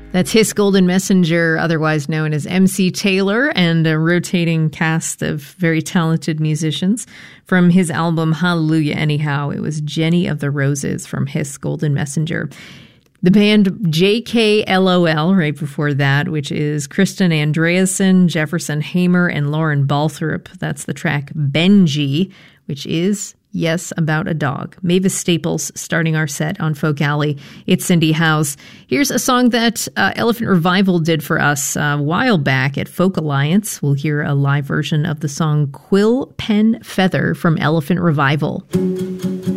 That's Hiss Golden Messenger, otherwise known as MC Taylor, and a rotating cast of very talented musicians. From his album Hallelujah Anyhow, it was Jenny of the Roses from Hiss Golden Messenger. The band JKLOL right before that, which is Kristen Andreasen, Jefferson Hamer, and Lauren Balthrop. That's the track Benji, which is, yes, about a dog. Mavis Staples starting our set on Folk Alley. It's Cindy House. Here's a song that Elephant Revival did for us a while back at Folk Alliance. We'll hear a live version of the song Quill Pen Feather from Elephant Revival.